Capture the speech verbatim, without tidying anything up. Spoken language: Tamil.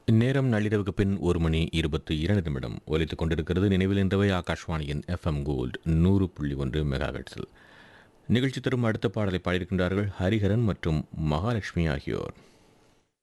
நேரம் நள்ளிரவுக்கு பின் ஒரு மணி இருபத்தி இரண்டு நிமிடம் ஒலித்துக் கொண்டிருக்கிறது. நினைவில் நின்றவை ஆகாஷ்வாணியின் எஃப்எம் கோல்ட் நூறு புள்ளி ஒன்று மெகாஹெட்ஸில். நிகழ்ச்சி தரும் அடுத்த பாடலை பாடியிருக்கின்றார்கள் ஹரிஹரன் மற்றும் மகாலட்சுமி ஆகியோர்.